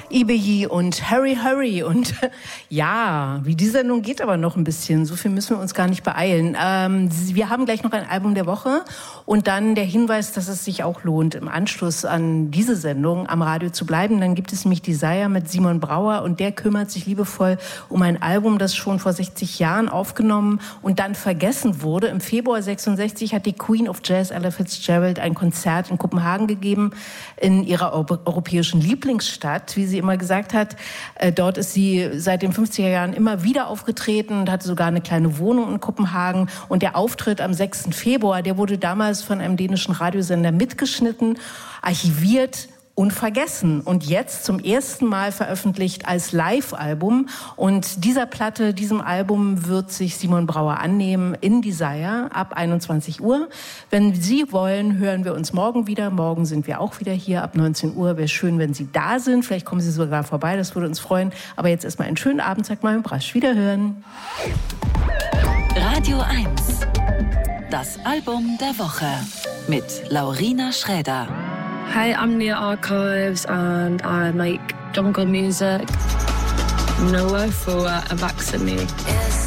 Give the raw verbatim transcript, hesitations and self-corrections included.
Ibeyi und Hurry Hurry und ja, wie die Sendung geht aber noch ein bisschen, so viel müssen wir uns gar nicht beeilen. Ähm, wir haben gleich noch ein Album der Woche und dann der Hinweis, dass es sich auch lohnt, im Anschluss an diese Sendung am Radio zu bleiben. Dann gibt es nämlich Desire mit Simon Brauer und der kümmert sich liebevoll um ein Album, das schon vor sechzig Jahren aufgenommen und dann vergessen wurde. Im Februar sechsundsechzig hat die Queen of Jazz, Ella Fitzgerald, ein Konzert in Kopenhagen gegeben, in ihrer europäischen Lieblingsstadt, wie sie immer gesagt hat. Äh, dort ist sie seit den fünfziger Jahren immer wieder aufgetreten und hatte sogar eine kleine Wohnung in Kopenhagen. Und der Auftritt am sechsten Februar, der wurde damals von einem dänischen Radiosender mitgeschnitten, archiviert und vergessen und jetzt zum ersten Mal veröffentlicht als Live-Album. Und dieser Platte, diesem Album wird sich Simon Brauer annehmen in Desire ab einundzwanzig Uhr. Wenn Sie wollen, hören wir uns morgen wieder. Morgen sind wir auch wieder hier ab neunzehn Uhr. Wäre schön, wenn Sie da sind. Vielleicht kommen Sie sogar vorbei, das würde uns freuen. Aber jetzt erstmal einen schönen Abend, sagt mal Brasch. Wiederhören. Radio eins. Das Album der Woche mit Laurina Schräder. Hey, I'm Nia Archives and I make jungle music. No for a vaccine.